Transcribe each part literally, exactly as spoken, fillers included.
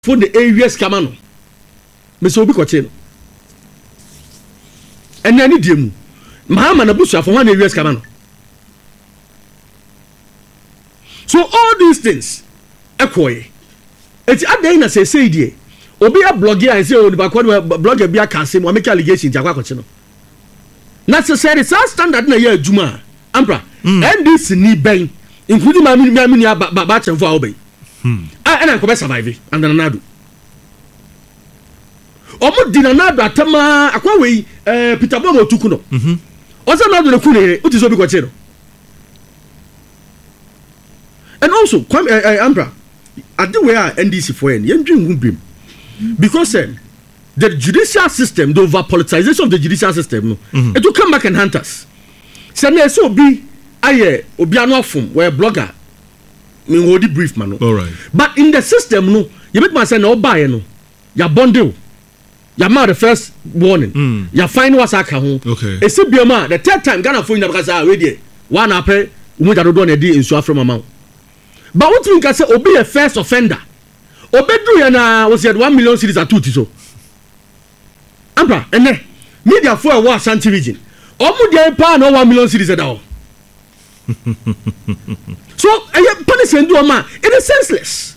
for the areas kamano me so obi koche no ene ani diemu mahama na busu afo ho na areas kamano. So all these things ekoye eti adan na say say die obi a blogger and say o ba ko blogger bi aka asem o make allegation ti akwa koche no na say say the standard na ya adwuma ampra and this ni ben including my my me ba ba chenfo a oben hmm ah na ko be survive and na nado omo di na nado atama akwa we eh Peter Bomo tuku no mhm ozo nado na ku ne uti so bi koche no. And also kwam eh ampra at the way N D C for en yendwin wumbim because uh, the judicial system, the over politicization of the judicial system no mm-hmm. it will come back and hunt us. So na so be aye obi anu afum we blogger me hold the brief man no. All right. But in the system no you make man say no buy no ya bundle ya ma the first warning mm. ya find what's aka ho okay e se bioma the third time Ghana phone na because ah we dey one apẹ umuja do do na dey insu afro mama. But what you can say obi a first offender obedru ya na was said one million cedis atuti so ampa ene media for a Ashanti region omu dey pa na one million cedis da o so eh police ndu o ma it is senseless.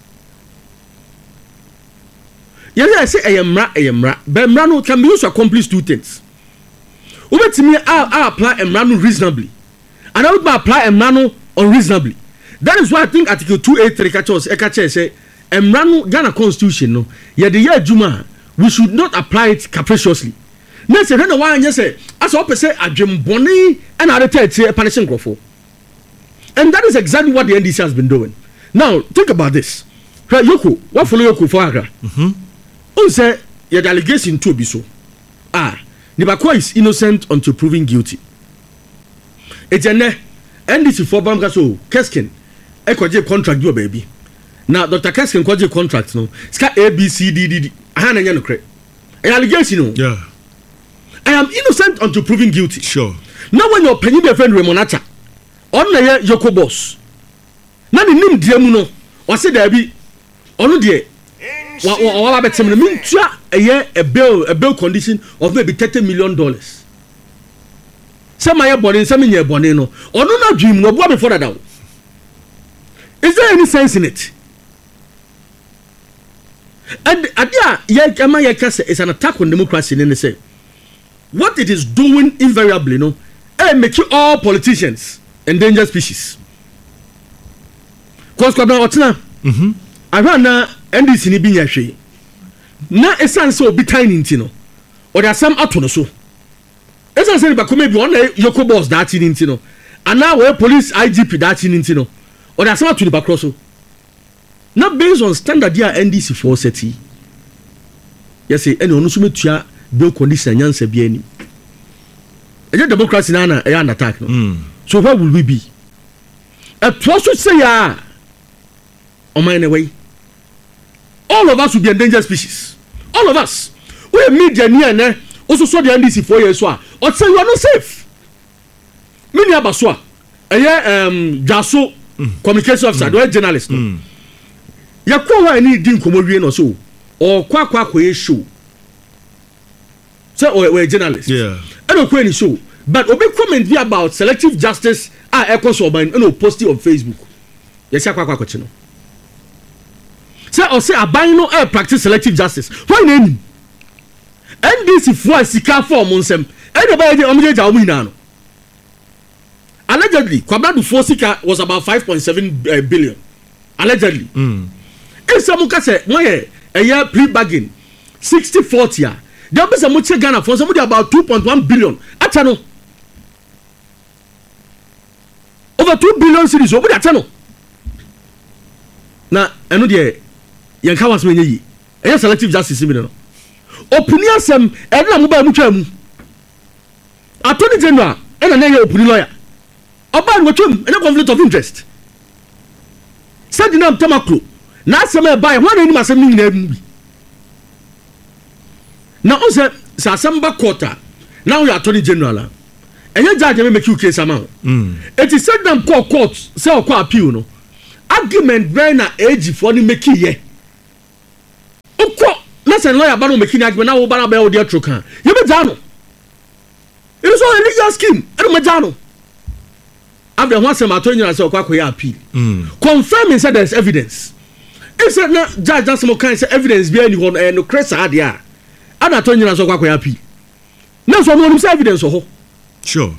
Yes, I say I am ra I am ra but mra can be used to accomplish two things. Obetimi I apply mra no reasonably and I would apply mra no unreasonably. That is why I think Article two eighty-three catches Ekache say Emrano Ghana Constitution no ye the year Juma we should not apply it capriciously. Next say na why say as op say adwemboni and other third punishing crofo. And that is exactly what the N D C has been doing. Now think about this. Yoko, what follow Yoko for Agra? Mhm. On say your allegation to be so. Ah, Nibakwa is innocent until proven guilty. Ejene N D C for Bamga so Keskin ekoje contract do baby. Now Doctor Keskin koje contract no. Ska A B C D D D. Aha na nya no kre. E allegation no. Yeah. I am innocent until proven guilty. Sure. Now when your penny be friend Remonacha, on na ye Yoko boss. Na ni nim die mu no. O se da bi onu de wa wa wa betem no mintua eye a bill a bill condition of maybe thirty million dollars. Some my body, some in your body, no, or no, not dream, no, what before that down. Is there any sense in it? And Adia, Yama Yakasa is an attack on democracy, and they say what it is doing invariably, no, and make you all politicians endangered species. Cause Kwabna Otna, mm-hmm. I ran na N D C ni binya she. Na esan so be tiny intino, or there are some atono so. As I said, but come maybe one Yoko boss that in intino, and now we're police I G P that in intino, or there's something to the back also. Not based on standard year N D C for city. Yes, any on Sumetia bill condition and say be any. And democracy nana a an attack. No? Mm. So where will we be? A trust to say ah on my way. All of us will be endangered species. All of us. We are media near also saw the N D C four years so or say you are not safe. Many abaswa eh um Jaso mm. communication officer mm. journalist no mm. yakwa wa ni din komowie no so or kwa kwa kwa show so we we journalist yeah and o kwa ni show but obi comment be about selective justice ah e koso ban no post it on Facebook yes kwa kwa kwa no say or say aban no e practice selective justice why name N D C for sika for monsem anybody omoje ja omo ina no allegedly Kwabna for sika was about five point seven uh, billion allegedly mm if some ka say moye a year pre bargain sixty forty ah there be some che Ghana for somebody about two point one billion ata no over two billion cedis obo ata no na eno de yen ka was menye yi e selective justice bi no opinion sem e na mo ba mu twa mu attorney general e na na opinion lawyer oba ni wotwam e na conflict of interest said na tamaklo na asem e bai ho na ni asem ni na bi na o se sa asem ba quarter now you attorney general enye judge me make you case am mm it is said them court court say o kwa appeal no argument brain na age for ni make ye Oko na say lawyer ba no make ni agbe na wo ba na ba wo dey trokan ye be jano it is all a legal scheme e me jano after one sem atonyi na say okwa koya appeal mm. confirming say there is evidence if say na judge just mo kan say evidence be any ho no cresa ade a ana atonyi na say okwa koya appeal na so no say evidence ho sure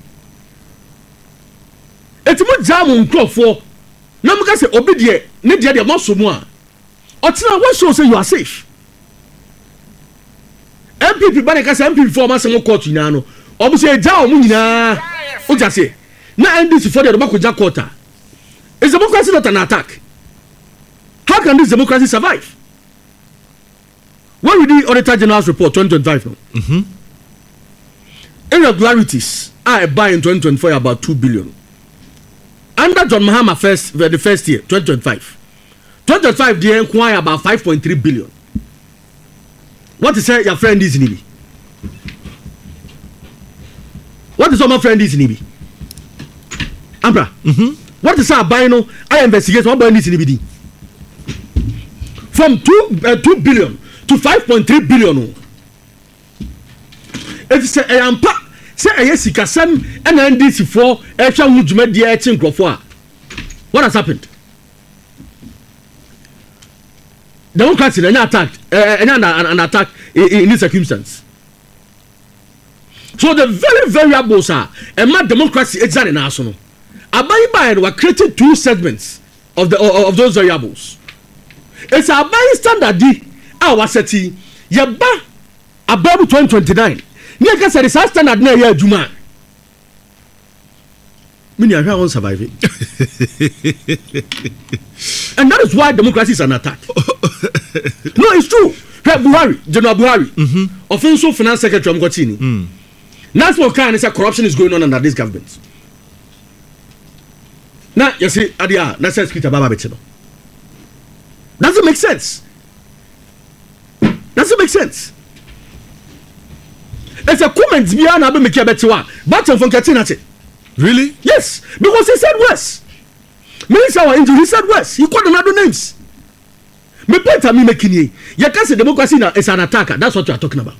etimu jamu nkrofo na mo ka say obi de ne de de mo so mu a otina what show say you are safe M P P ba ne ka say M P P for ma say mo court nyina no obu say ja o mu nyina o ja say na N D C for the Democracy quarter. Is democracy not an attack? How can this democracy survive? When we did Auditor General's report twenty twenty-five, no? Mm-hmm. Irregularities are by in twenty twenty-four about two billion. Under John Mahama first the first year, twenty twenty-five. twenty twenty-five they inquire about five point three billion. What is your friend is Nibi? What is my friend is Nibi? Ambra, mm-hmm. What is our bino? I investigate what by this in the from two uh, two billion to five point three billion. If say I am pa say I yes kasam and N D C for extra movement the eighteen crofo. What has happened? Democracy they attacked uh, an, an attack in, in this circumstance. So the very variables are and my democracy exactly national. Abayi Bayen were creating two segments of the of, of those variables. It's Abayi standard D. Our city, Yaba Ababu twenty twenty-nine. Nika said it's our standard near here, Juma. Many are here on surviving. And that is why democracy is an attack. No, it's true. Buhari, General Buhari, mm-hmm. Offensive Finance Secretary Mkotini. Mm. That's what kind of corruption is going on under this government. Now, you see, Adia, that's a script about it. Doesn't make sense. Doesn't make sense. It's a comment beyond Abu Mikiabetiwa. Baton from Katinati. Really? Yes, because he said worse. Minister our injury, he said worse. He called another names. Me point at me making ye. You can't say democracy is an attacker. That's what you are talking about.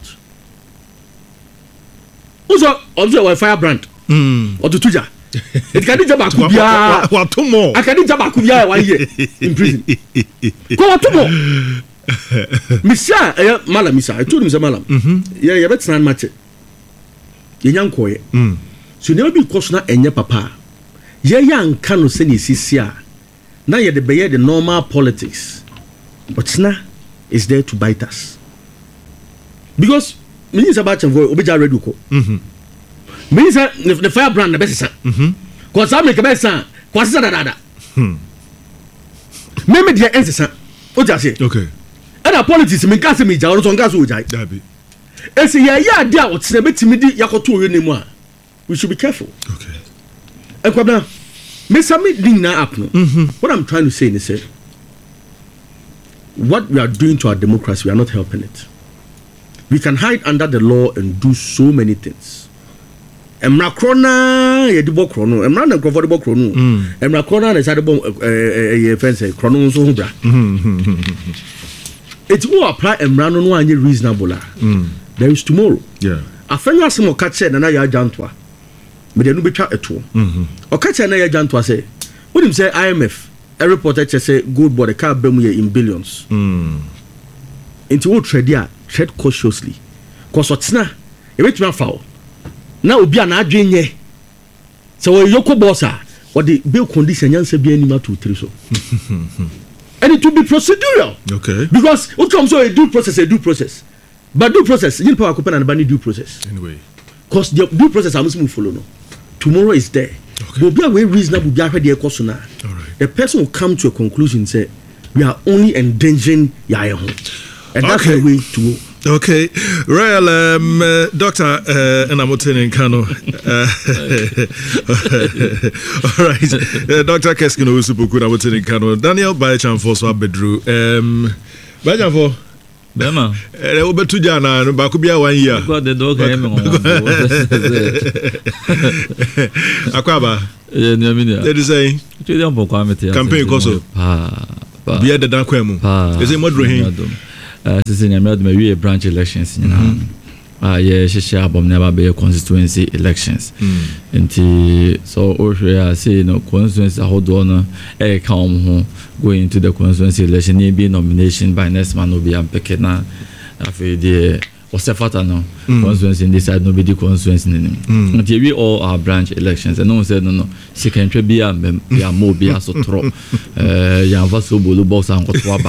Also, observe a firebrand. Mm. Or to Tuja. It can be Jabakubia. What two more? I can be Jabakubia one year in prison. Go on two more. Mister Malam, Mister, I told him, Malam. Yeah, you better not match it. Young Koy. So never be caution and your papa. Ye young canoe send his sister. Now you're the bear the normal politics. But Sna is there to bite us. Because Minister Bachan for Obija Reduko. Minister the firebrand the best son. Because I make a best son. Because it's a dada. Maybe the answer, son. What I say? Okay. And our politics, I mean, Casimir, or Tongas would die. And say, yeah, yeah, there was a bit timid, Yakoto anymore. We should be careful. Okay. And Kwabna, Miss Summit ding now up. What I'm trying to say is that what we are doing to our democracy, we are not helping it. We can hide under the law and do so many things. Emra krona ye dibo krono, emra na krofo dibo krono. Emra krona na sa dibo eh eh fence krono so hubra. It will apply emra no no anye reasonable. There is tomorrow. Yeah. Afenya asem o ka che na na ya jantwa. Me de no betwa eto. Mhm. O ka che na ya jantwa say, what him say I M F, a reporter say gold board the car bemu ye in billions. Mm. Into what trade ya, tread cautiously. Cause what's na, e wait me foul. Na obi na adwen ye. So we yoko bossa, what the bill condition yan say be anima to three so. And it will be procedural. Okay. Because what comes so a due process, a due process. But due process, you power open and ban due process. Anyway. Because the due process I must move follow no. Tomorrow is there. Okay. But be a way reasonable be ahead the course now. The person will come to a conclusion say we are only endangering your home. And that's okay. The way to go. Okay, Royal um, uh, Doctor uh, Enamoten Nkano. All right, uh, Doctor Keskino Usupuku Enamoten Nkano. Daniel Bayechan for so bedru. Um, Bayechan for. Bema. Eh, obetu jana no ba ko bia one year. God the dog em on. Akwaba. Eh, nyamini. They say. Chidi ampo kwa mete. Campaign koso. Pa. Pa. Bia de dan kwa mu. Is it modro hin? uh sisi nyame do we branch elections you know ah yeah she abom never be constituency elections nti so o hwe say no constituency ahodo no e ka ho going into the constituency election e be nomination by next man obi am pick na afi the Osefata no constituency in this side nobody constituency nim nti we all our branch elections and no said no no second twe bia bia mo bia so tro eh ya vaso bolu boss an koto aba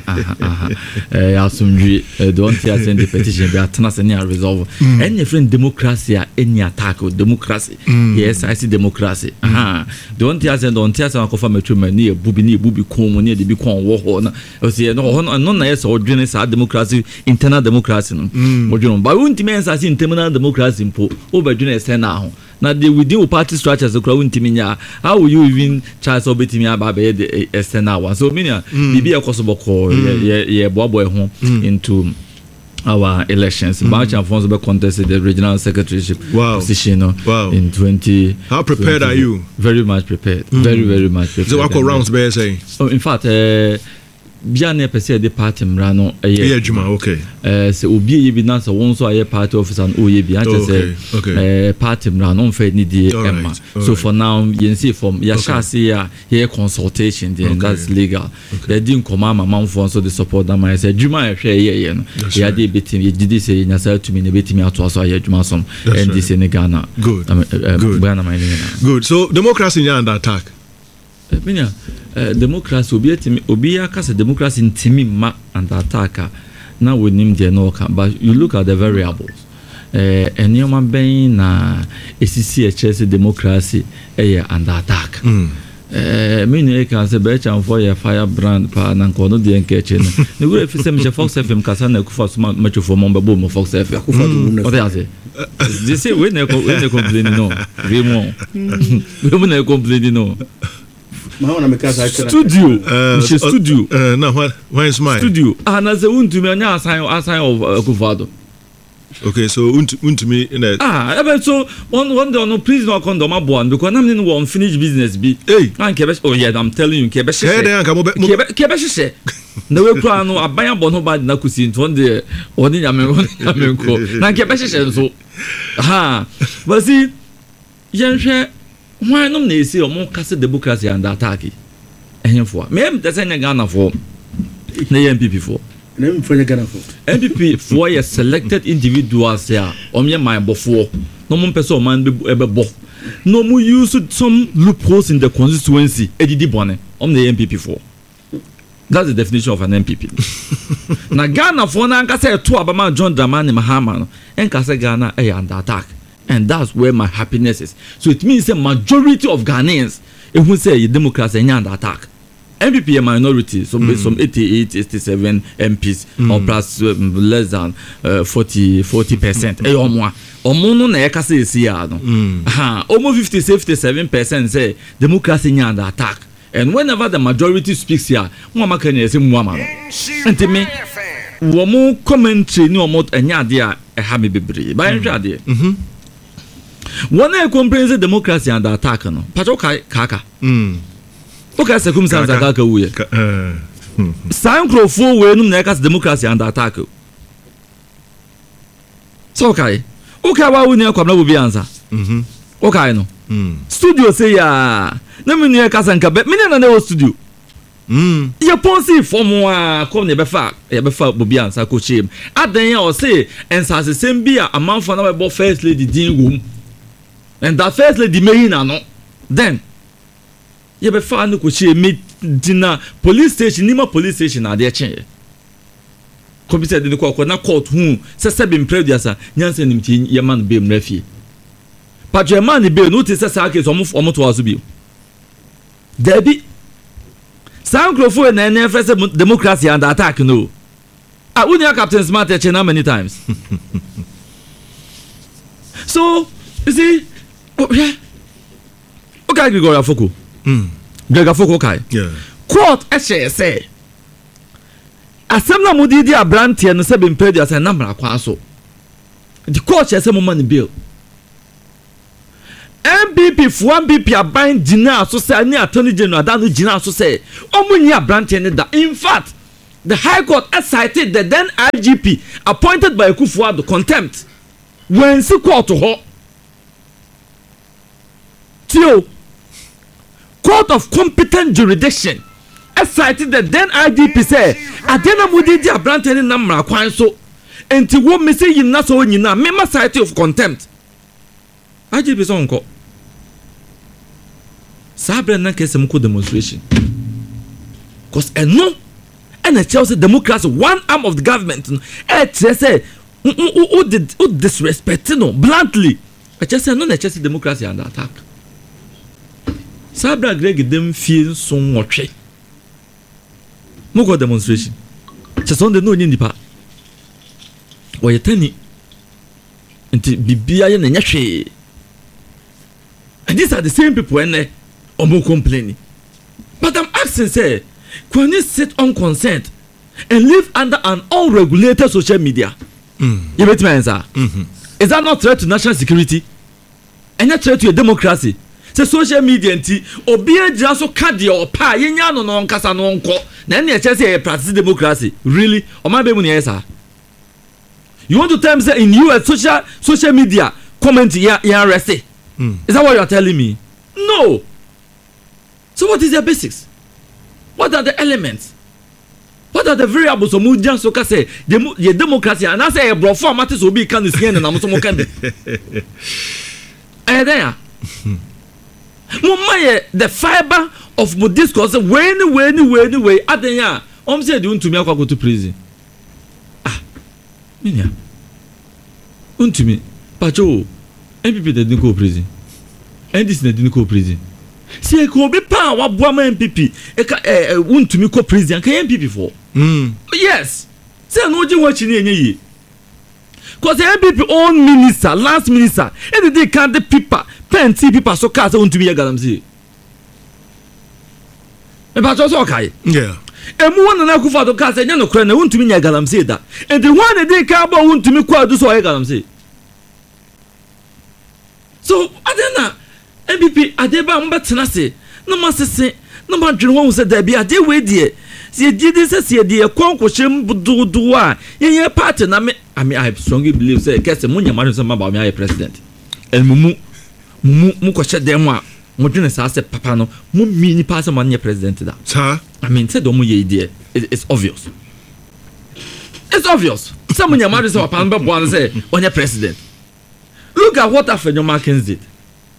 eh ya sumdwi don't hear send the petition bia tana se near resolve any friend democracy any attack or democracy yes I see democracy aha don't hear send don't hear send kofa metru mani ebubi ni ebubi kon ni de bi kon wo ho na o se no no na yes o dwene sa democracy internal democracy no modwene ba wonti men sa si internal democracy mpo obadwene se na ho na the within the party structures so kura wonti nya how will you even try so betimi aba be the external one so meaning bibi ekosoboko ye ye boabo e ho into our elections March and Fonso be contested the regional secretaryship wow. position no? wow. in twenty how prepared twenty, are you very much prepared mm. very very much prepared so what rounds be say oh in fact uh, bia na pese de party mra no eye adwuma okay eh se obi ye bi na so won so aye party officer no oye bi ache say eh party mra no fe ni die emma so for now you see from ya sha say ya here consultation there and that's legal they didn't come ama manfo so the support that my say adwuma e hwe ye ye no ya de betim ye didi say nya say to me ne betimi ato so aye adwuma som and this in Ghana good good good so democracy is under attack Minya uh, democracy obi etimi obi akase democracy ntimi ma and attack na wonim de no ka but you look at the variables eh uh, enioma ben na esisi e chese democracy eh under attack mm. eh minya e kan se be chan for your fire brand pa na nkono de nkeche no ne go efise me Fox F M kasa na kufa so macho for mo babo mo Fox F M kufa do no o say they say we na we na complain no we mo we na complain no studio uh, uh, studio uh, no what why is my studio and as a unto me anya assign assign of Akufo-Addo okay so unto unto me in a ah even so one one day no please no condom aboan because I'm in one finished business be hey and kebe oh yeah I'm telling you kebe she kebe kebe she na we kura no aban abon ho bad na kusi nto de oni nyame nyame ko na kebe she so ha but see yenhwe why no na esi o mo kase democracy and attack ehemfo me em tese nya Ghana for na M P P for na em for Ghana for M P P for your selected individuals ya o me my bofo no mo pese o man be bo no mo use some loopholes in the constituency edidi bone o me M P P for that's the definition of an M P P na Ghana for na nkase to abama John Dramani Mahama no enkase Ghana e under attack. And that's where my happiness is. So it means the majority of Ghanaians, if we say democracy is under attack, M P P a minority, so mm. some eighty-eight, eighty-seven M Ps mm. or plus um, less than uh, forty percent. Eh, or more. Or more no na ekase esi ya no. Ha, almost fifty, fifty-seven percent say democracy is under attack. And whenever the majority speaks here, mo ma kan yesi mo ama no. Enti me, wo mo commentary ni o mo enya ade a e ha me bebre. Ba en hwa ade. Mhm. One a comprehensive democracy under attack no pacho kaka mm okay circumstance kaka wuye eh sancrofo we no na ka democracy under attack so okay okay wa wuni akwamna bo bi answer mhm okay no mm studio say ya na me no ka sanka be me na na studio mm ya ponsi form wa come ne be fa ya be fa bo bi answer ko chim adan ya o say ensase sem bi a amanfo na be first lady din wom. And that first lady may no. Then you be found to she meet dinner police station, Nima police station at their chair. Computer didn't call na court who says been previous, Yansen him Yaman be refi. But your man be notice a case almost almost was be. Debbie Sancrofo and N F S democracy under attack no. I wouldn't Captain Smart at how many times. So you see. Oh, yeah. Okay, Gregory Afoko. Hmm. Gregory Afoko, okay. Yeah. Court, actually, say. Assembly Mudidi Abranti and seven paid as a number of quaso. The court has a moment bill. M P P for one B P are buying dinner, so say, near Attorney General, that the dinner, so say, Omunia Branti and that. In fact, the High Court has cited the then I G P appointed by Akufo-Addo contempt when see court to her. Tio, Court of Competent Jurisdiction has cited the then I G P say, Adena Mudidi Abranteni Namra Kwanso, and to what me say in Naso Nina, member cite of contempt. I G P is on court. Sabre na kese mko demonstration. Cause eno and a Chelsea democracy one arm of the government eh say who did who disrespect no bluntly. A Chelsea no na Chelsea democracy under attack. Sabre Greg dem feel so much. Mko demonstration. Chelsea no ni nipa. Oye tani. Nti bibia ye na nyahwe. And these are the same people and omo complaining. But I'm asking, say, can you sit unconcerned and live under an unregulated social media? Mm. You bet me answer. Mm-hmm. Is that not threat to national security? And not threat to your democracy? Say social media nti obi agya so ka de opa yenya no no nkasa no nko na na eche say practice democracy. Really? O ma be mu na yesa. You want to tell me say in U S social social media comment ya ya arrest? Mm. Is that what you are telling me? No. So what is the basics? What are the elements? What are the variables of Mujan Soka say? The democracy and I say a bro format will be can see and I'm so can. And there. The fiber of my discourse when when when way at the ya. I'm saying doing to me go to prison. Ah. Minya. Unto me. Pacho. M P P didn't go prison. And this didn't go prison. See, I could be power what boy M P P. I want to me go prison. Can M P P for? Mm. Yes. Say no, you watching any. Because the M P P own minister, last minister, and they can't the people, plenty people so cast want to be a galamsey. But also okay. Yeah. And one and I go for the cast and no crown, I want to be a galamsey that. And the one that they can't want to me quite do so I galamsey. So, I don't know. M P P, I did about Tenase. No master say, no matter one said there be a day with dear. See, did this say, dear, Conquoshim do do what? Yeah, partner. I mean, I mean, I strongly believe, say, guess the money man is about my president. And Mumu Mukosha Demwa, Modunas asked Papa no, Mumini pass a money president. Sir, I mean, said Omu ye dear. It's obvious. It's obvious. Some of your mothers are Pamba one say, on your president. Look at what Afenyomakins did.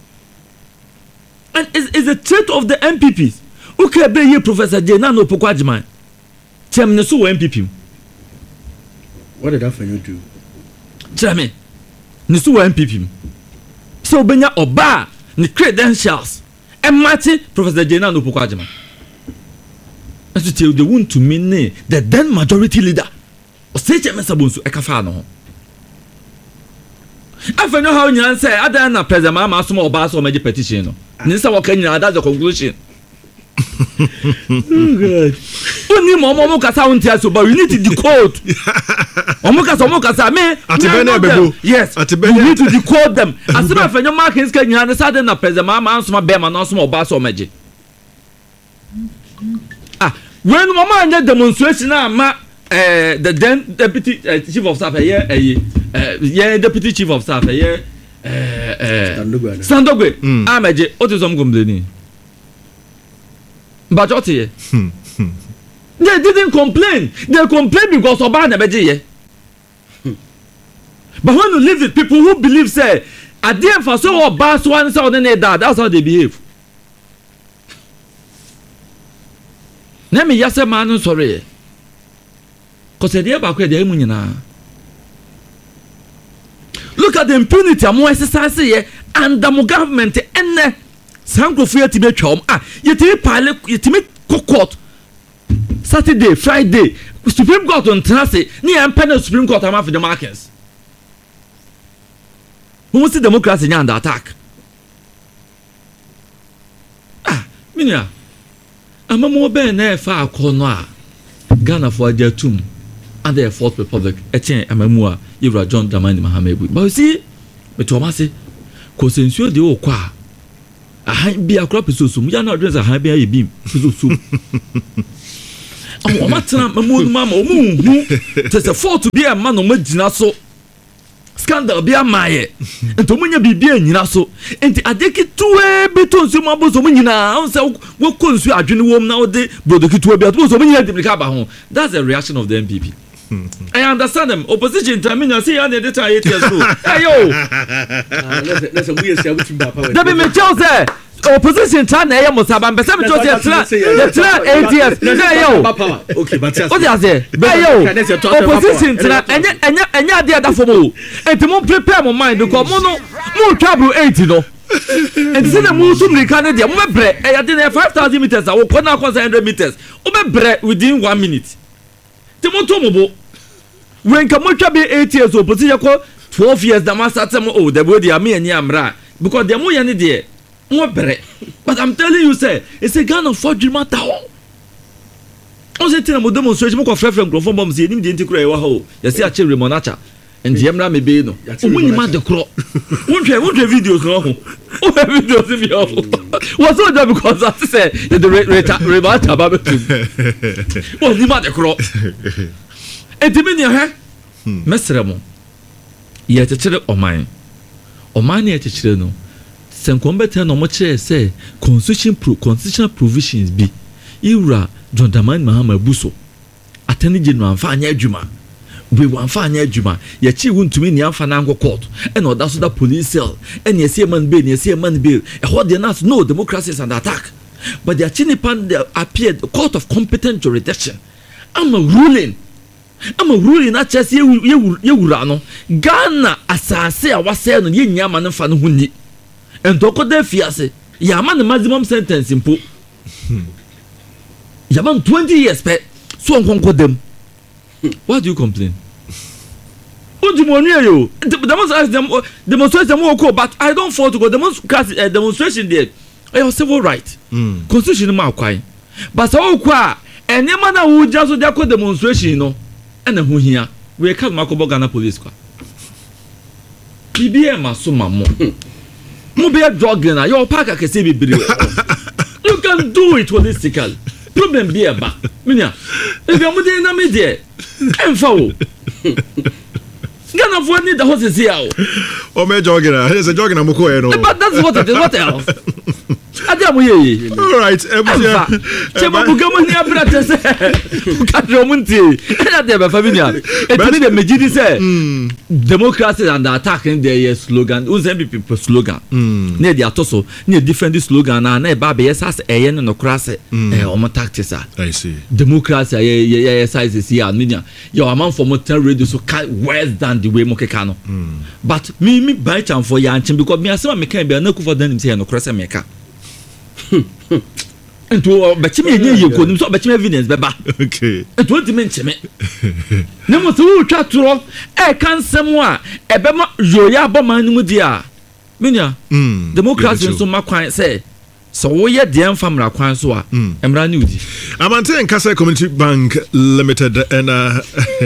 And it's, it's a trait of the M P Ps. Okay, be ye Professor Jena no Pokwajiman. Chemnesu M P P. What did Afenyo do? Chame. Nesu M P P. So benya oba ni credentials. And Marty Professor Jena no Pokwajiman. And to tell the wound to me the then majority leader. O say Chemesabunsu ekafa no. Afenyo how nyan say ada na president mama asoma oba so meje petition no. Nisa wa kanya that's the conclusion. Oh God. Oni mo mo kasa unti aso but you need to decode. Omo kasa omo kasa me. Atibene bebo. Yes. Atibene. You need to decode them. Asema afenyo markings kanya na sada na president mama asoma be ma na asoma oba so meje. Ah, when mama anya demonstration na ma eh the then deputy uh, chief of staff here eh uh, yeah deputy chief of staff here eh eh Sandogwe ameje otisom complaining but what here they didn't complain they complain because oba na beje here but when you live with people who believe say at the end for so oba so one say on that that's how they behave na me yase man sorry because they are back there munyina. Look at the impunity among exercise here and the government and Sankrofia to be chom. Ah, yet pile yet court Saturday, Friday, Supreme Court on Thursday, near and Penal Supreme Court am after the markets. Who wants the democracy under attack? Ah, Minya. I'm a more ben far corner. Ghana for their tomb. And the Fourth Republic, Etienne Amamua, Ivra John Dramani Mahamebu. But you see, but Tomasi, because ensure the old qua. A high be a crop is so soon. We are not dressed a high beam. I'm not telling my mama, there's a fault to be a man on my so. Scandal be a maye, and to munya be bien, you know, so. And I take it to a beton, so my boss, when you know, so what could you adjourn home nowadays, but the kid to a bit, so when you had the home. That's the reaction of the M P P. I understand them. Opposition time, I see, I need to try it. Hey, yo, that's a weird show. Let me tell you. Opposition time, I must have been seven to eight years. Okay, but what I say, opposition time, and and ya dear for more. And to more prepare my mind because mono more trouble eighty no. And see the move to the Canada, more bread. I did five thousand meters. I will put out one hundred meters. Over bread within one minute. Timotomo when Kamocha be eight years opposition twelve years. The master oh the way they are me and Yamra because they're more than there. But I'm telling you, say, it's a gun of forgery matter. I was saying, I'm demonstration of friend from bombs. You didn't take away a hole. You see, I chill Monacha and Gemra may be no. When you mad the crop, won't you have videos? No, oh, videos if you what's all that because I said the remote about it. What's the matter crop? And the minion, eh? Messeremo. Yet a chill of mine. Or mine yet a chill no. Senkombe no mo chere say constitution pro constitutional provisions be Ira John Dramani Mahama Buso Attorney General amfa anya adwuma we amfa anya adwuma ye chi wuntumi ni amfa na ango court and oda so da police cell and ye see man bail ye see man bail e hold the nas no democracy is under attack but the chinipan appeared court of competent jurisdiction I'm a ruling I'm a ruling na chese ye ye wura no Ghana asase a wase no ye nyama no fa no hunni and toko de fiase yaman the maximum sentence in po yaman twenty years pe so nkonko dem why do you complain what do you want you demonstration them demonstration more cool but I don't fall to go demonstration uh, demonstration there I have civil right mm. constitution ma kwai but so kwa ene ma na wo just dey ko demonstration no ene ho hia we ka makobo Ghana police kwa B B M aso mamo mo be drugging na your park can say be you can do it holistically problem be aba minia if you mudin na me there emfa wo Ghana for need the horses here o me jogging na there's a jogging am ko e no but that's what it is what else Adamu ye all right ebuja chemo bugamo ni abrate se kadro munti na de be familia etini de megidi say democracy and attack in their slogan us M P P slogan na dey atoso na different slogan na na e ba be yes eye no krase eh o mo tactics I see democracy ye ye size here media your man for mo ten radio so worse than the way mo keka no but me me by chance for ya nchin because me asema me kan be na ku for dan say no krase me ka Ento betime enye ye konim so betime evidence beba okay ento ultimate me na mo so twa toro e kan sem a ebema yoya boma nmu dia menya democracy so makwan say so wo ye de famra kwan so a emra ni udi Amante Nkasa Community Bank Limited and uh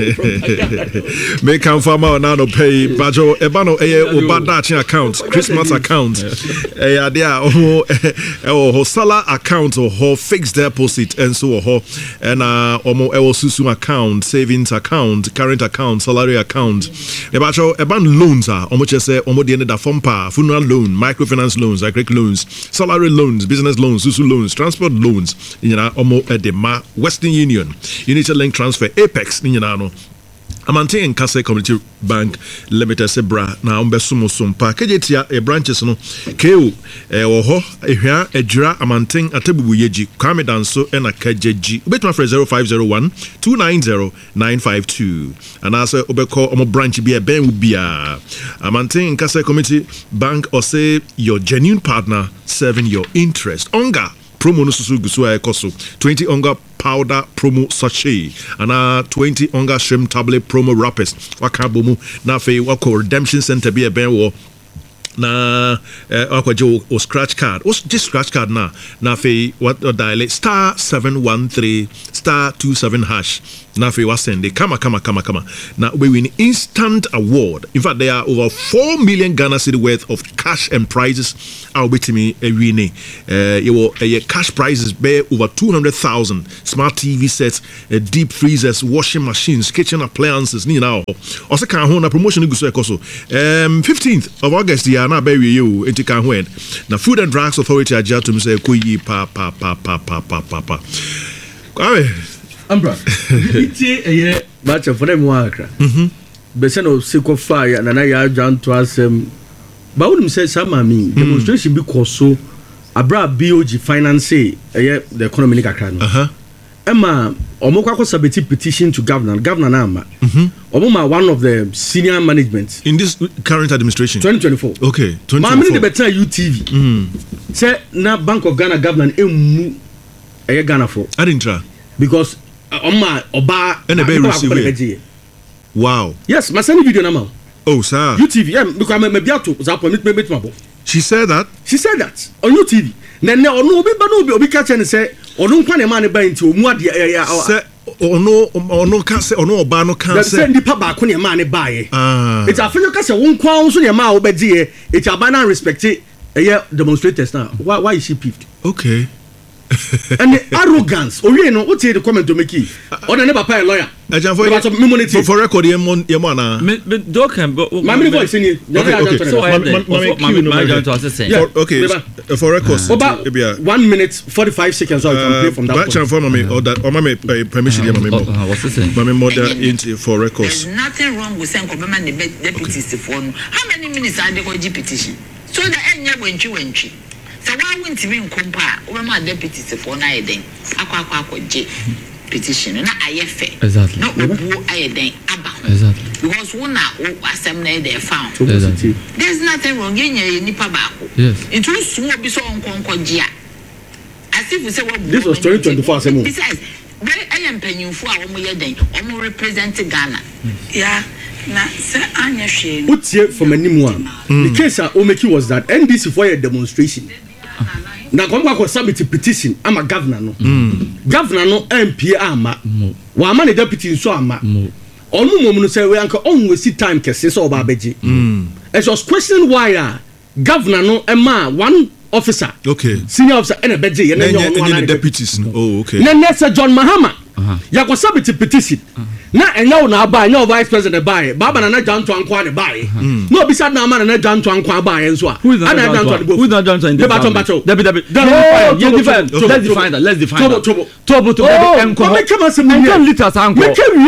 make am farmer now no pay bajo ebano eye obadachi account Christmas account eh adia o o sala account or fixed deposit and so ho and uh omo e susu account savings account current account salary account e bajo eban loans are omo chese omo de da form pa funeral loan microfinance loans agric loans salary loans business loans susu loans transport loans you know omo the ma Western Union Unity Link Transfer Apex ni nyina no Amante Nkasa Community Bank Limited Sebra na ombesumo sompa kejetia e branches no keo e wo ho ehwa adwira Amante Atabubu Yeji Kwame Danso e na kajeji ubetuma for zero five zero one two nine zero nine five two anase obekọ omo branch bi e ben wo bia Amante Nkasa Community Bank or say your genuine partner serving your interest onga promo no susu gusu ay koso twenty onga powder promo sachet and twenty onga shrimp tablet promo wrappers waka bomu na fe wako redemption center bi e ben wo na akwaje o scratch card o just scratch card na na fe what dial star seven one three star two seven hash na fe was send kama kama kama kama na we win instant award. In fact, there are over four million Ghana cedi worth of cash and prizes I'll be to me a winning uh you cash prizes bear over two hundred thousand smart T V sets, uh, deep freezers, washing machines, kitchen appliances ni now also can hold a promotion go so um fifteenth of August yeah na bury you into can when na Food and Drugs Authority aja to me say koyi pa pa pa pa pa pa pa pa Awe Ambra iti eye batch for them one akra mhm bese no seko fire na na ya jan to asem ba wonu say sama mi demonstration bi koso abra B O G finance eye the economic akra no aha Emma omokwa ko submit petition to governor governor na ama mhm omoma one of the senior management in this current administration twenty twenty-four okay twenty twenty-four ma me dey better U T V mhm say na Bank of Ghana governor emu eye Ghana for I didn't try because Oma Oba and a very wow. Yes, my son video now. Oh, sir. U T V, yeah, because I'm a biato, Zapo, meet me, meet my She said that? She said that on U T V. Then, no, no, but no, be catch and say, or no, one man buy into what the area or no, or no, can't say, or no, Bano can't send the papa when your man buy. Ah, it's a fellow cast one crown, so your mouth, but dear, it's a banana respect it. Yeah, demonstrators now. Why, why is she peeved? Okay. And the arrogance, or you know, what's the comment to make it? Or the never pay a lawyer. For, for record, your mon, your mana. But Doc and my voice in it. Okay, for records, about one minute, forty-five seconds. So I can play from that. Back for me, or that, or my permission, what's the saying? My mother into for records. There's nothing wrong with saying, deputies phone. How many minutes are they going to petition? So the end, you're going to win. So why wouldn't you compare over my deputies for night then? Aqua J petition, not I F A. Exactly. Not Ubu I then about. Exactly. Because one now assembly they found. Exactly. There's nothing wrong in your Nipabako. Yes. It was so be so on Concordia. As if we say what this was twenty twenty-four. Besides, I am paying for our more than almost represent Ghana. Yeah. Na say anya hwe what's here from anyone the case I omeki was that N D C for a demonstration na kwa kwa submit petition ama governor no governor no M P ama wa ama the deputy so ama onu mom no say we anka on we see time kese so oba beji it was questioning why uh, governor no ema one officer okay senior officer and a beji ye na the deputies oh okay na Sir John Mahama ya kwa submit petition na enyo na aba enyo vice president buy baba na na janto ankwa ne buy no be sad na man na janto ankwa buy enso a ana janto de who not janto in the baton baton debi debi you define let's define that let's define that tobo tobo tobo enko make come some enko liters anko make we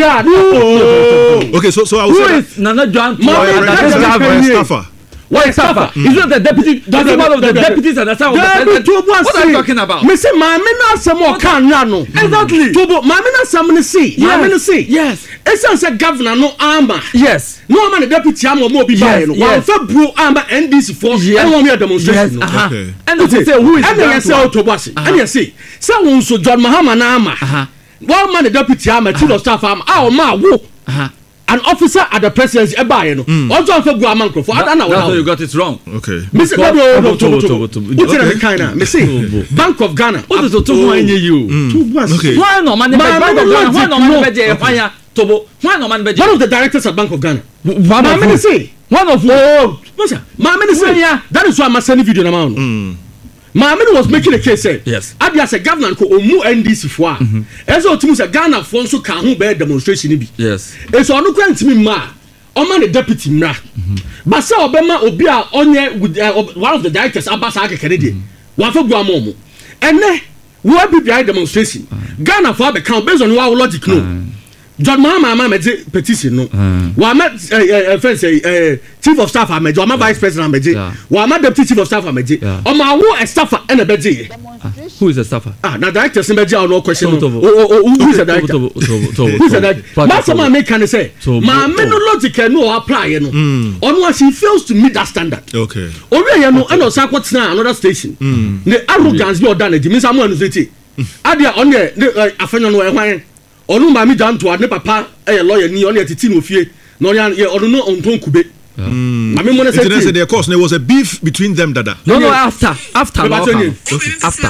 are okay so so I was say nana janto staffer why staffer is not the deputy that's one of the deputies and that's how what are you talking about me say ma me na asem o kan na no exactly tobo ma me na asem ne see ma me ne see yes esen say governor no ama yes no man the deputy am mo bi buy no one fa bro ama N D C for and one me demonstration okay and they say who is and they say tobo ase and they say say won so John Mahama na ama one man the deputy ama chief of staff ama ah o ma wo an officer at the presidency e buy no also fa go am microphone I don't know how you got it wrong okay me say no tobo tobo what the kind of me say Bank of Ghana what is to who you okay why no man Bank of Ghana why no man be there why tobo why no man be one of the directors at Bank of Ghana one of me say one of oh what's that ma me say that is why I'm sending video na ma no Maamini was making a case say yes Abia say governor ko omu N D C fo a ezo otimu say Ghana fo nso ka ho be demonstration bi yes eso onu kwantimi ma o ma the deputy mra ba say obema obi a onye with uh, one of the directors abasa akekere de wa fa gu amomo ene wo bi bi demonstration Ghana fo be kan based on your logic no John Mahama ma meje petition no wa ma friend say chief of staff ameje wa ma vice president ameje wa ma deputy chief of staff ameje o ma wo a staffer e na beje who is the staffer ah na director se beje no question no who is the director who is the director ma some make can say ma me no logic no apply no on what she fails to meet that standard okay ori ye no e no sa kwotena another station the arrogance be odan e mean say am no say adia on the afenyo no e hwan onu ma mi janto ne papa eh lawyer ni on etiti no fie no ya onu no onton kube I mean, when I said the course, there was a beef between them, Dada. No, no, after, after, no, after. Okay. After.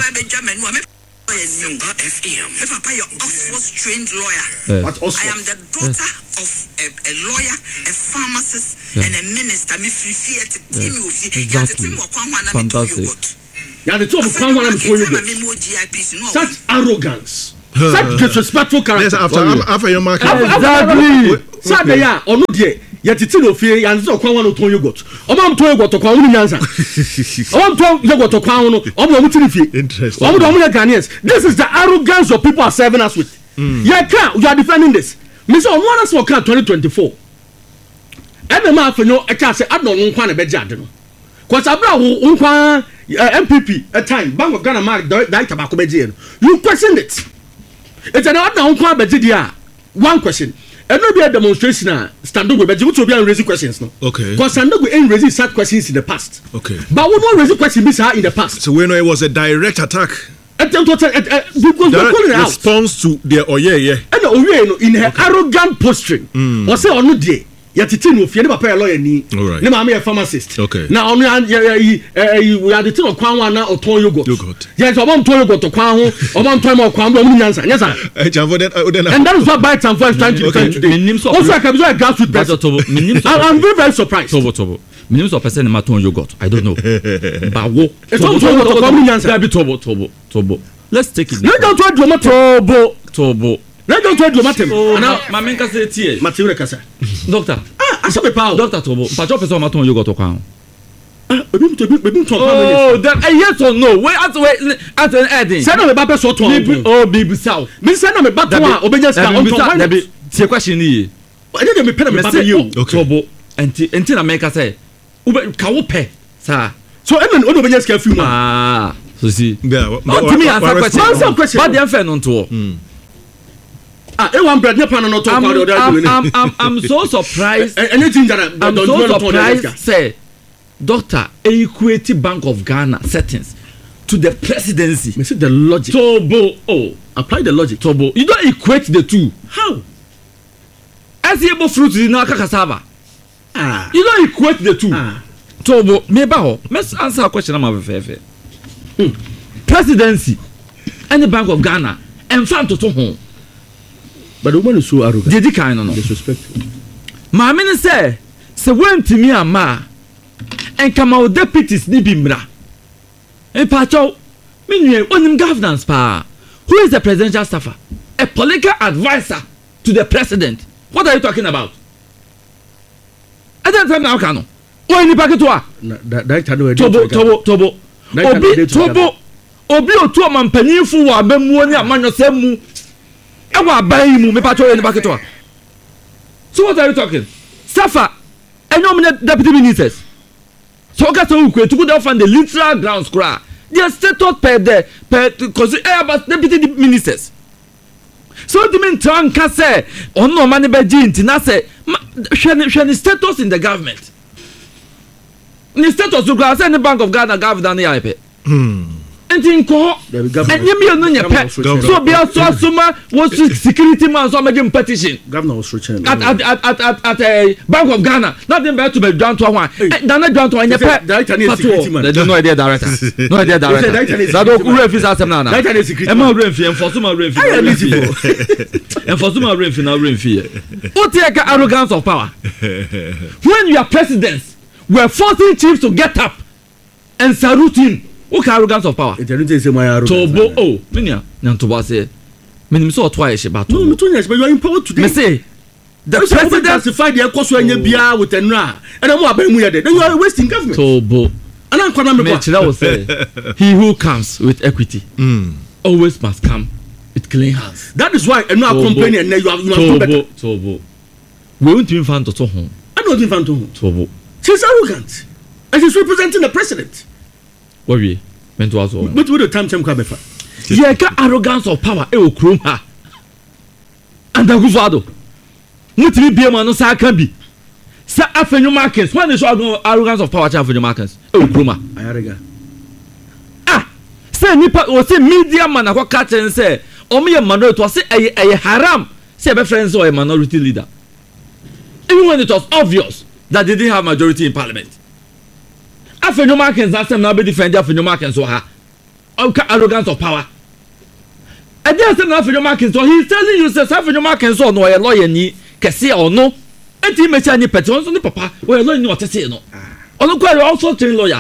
F M. If I pay your Oxford trained lawyer, yes. I am the daughter yes. of a, a lawyer, a pharmacist, yes. and a minister. Me free fear to team you. Exactly. Fantastic. Yeah, the two of them want to you. Such arrogance, such disrespectful character. Yes, after after your market. Exactly. Sabe ya, onu die. Yatiti no fie yanzo kwa wan oton yogurt omam ton yogurt kwa wan nyansa omam ton yogurt kwa wan no omam mu tiri fie interesting omam do omam Ghanaians. This is the arrogance of people are serving us with. mm. Yeah, can you are defending this me say ono na so kan twenty twenty-four ebe ma afanyo e ka say adon nkwa na beje ade no cause abra wo nkwa M P P a time Bank of Ghana mark that tabako beje no you question it. It's an adon nkwa beje dia one question. And no be a demonstration uh, Standogo, but you will be raising questions no. Okay. Because Standogo ain't raising such questions in the past. Okay. But we won't raise questions in the past. So we know it was a direct attack. Uh, uh, uh, uh, because direct calling response out. to their oye yeah. And oye in her okay. arrogant posturing. Mm. Or say on no day. Yatiti no fear never pay a lawyer ni. All right. Ne ma a pharmacist. Okay. Now on we are the thing of kwan wana or ton yogurt. Yogurt. Yes, obam ton yogurt to kwan ho, obam ton mo kwan bo mu nyansa. Yes sir. And that is what Bite and is trying to defend today. Also I can be a grassroots person. I'm very very surprised. Tobo tobo. Minimum of percent ma ton yogurt. I don't know. But wo. It's ton yogurt to kwan mu nyansa. Be tobo tobo tobo. Let's take it. Let don't try to tobo tobo. Let don't try to matem. Now, my men can say tie. Material kasa. Doctor. Ah, I saw the power. Doctor Tobo. But your person ma ton yogurt to kwan. Ah, ebi to ebi to Oh, then a yes or no. Wait, at wait at an adding. Say no me ba person to. Oh, baby south. Me say no me ba to a obenya ska on to. That be the question here. I didn't me pen me ba you. Tobo. Enti enti na make say. Ube ka wo pe. Sir. So even odo obenya ska few man. Ah. So see. Yeah. But to me answer question. Answer question. But dem fair no to. Ah, e one bread ne pan no talk about the other. I'm I'm I'm so surprised. Anything that I'm so surprised say Doctor equate Bank of Ghana settings to the presidency. Me see the logic. Tobo oh, apply the logic. Tobo. You don't equate the two. How? As you able fruit in our cassava. Ah. You don't equate the two. Ah. Tobo, me ba ho. Let's answer a question I'm fair. Hmm. Presidency and the Bank of Ghana and fan to home. But the woman is so arrogant. Did you kind of disrespectful? My minister say, say when to me and ma and come out deputies ni bimra. And pacho, meaning on governance pa. Who is the presidential staffer? A political advisor to the president. What are you talking about? I don't know now, Kano. Why any packet to her? Tobo, Tobo, Tobo. Obi, Tobo. Obi, o two man penny for a bemuani a man yosemu. Ewa buy mu me patrol any packet to her. So what are you talking? Staffer, I nominate deputy ministers. So okay, so we to go down from the literal grounds cry. They are status per the per because about deputy ministers. So the mean tran can say on no money by Jin Tina say shani status in the government. Ni status to go say the Bank of Ghana governor the I P. Hmm. And in co and you me no nya so be so suma was security man so make petition. Governor was reaching at at at at at, at a Bank of Ghana. Nothing better to be done to one. Dan not done to one pet. Security man. There's no idea director. No idea director. That do refi asem na na. That is security. E ma refi enforce ma refi. Enforce ma refi na refi. What take arrogance of power? When you are presidents, we are forcing chiefs to get up and salute him. What arrogance of power? It didn't say my arrogance. Tobo oh, minya na Tobo say. Me so twice she ba. No, me two years but you are empowered today. Me say the president president justified the cost when you bia with enra. And then what mu then you are wasting government. Tobo. And I'm kwana me kwa. Say he who comes with equity mm. always must come with clean hands. That is why enra company and you are you are better. Tobo. We won't even find to to home. I don't even find to home. Tobo. She's arrogant. And she's representing the president. What we meant to ask. But with the time time come befa. Yeah, ka arrogance of power e o krom ha. And the gufado. Mutimi bia ma no sa kan bi. Sa afenyo markets. When they show arrogance of power cha afenyo markets. E o krom ha. Ayarega. Ah. Say nipa o say media man akwa ka chen say o me minority o say e haram. Say be friends or a minority leader. Even when it was obvious that they didn't have majority in parliament. Afenyo Markins asem na be defend Afenyo Markins so ha. Arrogance of power. And then asem na Afenyo Markins so he's telling you say Afenyo Markins so no a lawyer ni kese or no. Enti me cha ni petion so ni papa we lawyer ni otese no. Ono kwa also train lawyer.